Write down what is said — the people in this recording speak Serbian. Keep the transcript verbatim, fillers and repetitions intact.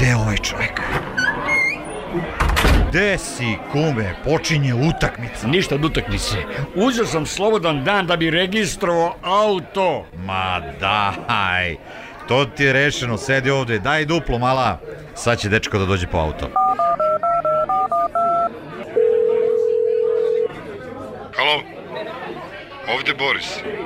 Gde je ovaj čovjek? Gde si, kume? Počinje utakmica. Ništa od utakmice. Uzeo sam slobodan dan da bi registrovao auto. Ma daj, to ti je rešeno, sedi ovde, daj duplo mala. Sad će dečko da dođe po auto. Halo, ovde Boris.